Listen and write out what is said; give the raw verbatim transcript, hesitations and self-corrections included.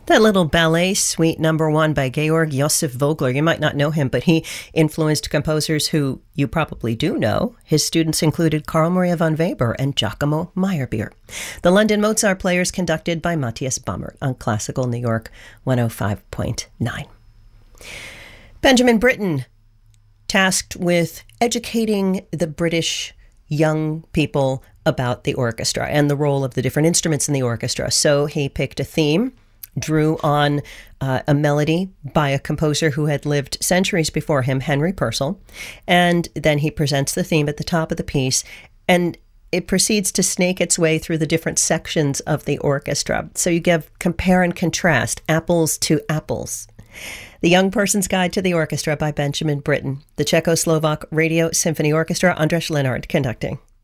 That little ballet suite number one by Georg Josef Vogler. You might not know him, but he influenced composers who you probably do know. His students included Carl Maria von Weber and Giacomo Meyerbeer. The London Mozart Players conducted by Matthias Baumert on Classical New York one oh five point nine. Benjamin Britten, tasked with educating the British young people about the orchestra and the role of the different instruments in the orchestra. So he picked a theme, drew on uh, a melody by a composer who had lived centuries before him, Henry Purcell, and then he presents the theme at the top of the piece, and it proceeds to snake its way through the different sections of the orchestra. So you give compare and contrast, apples to apples. The Young Person's Guide to the Orchestra by Benjamin Britten. The Czechoslovak Radio Symphony Orchestra, Andras Lenard conducting.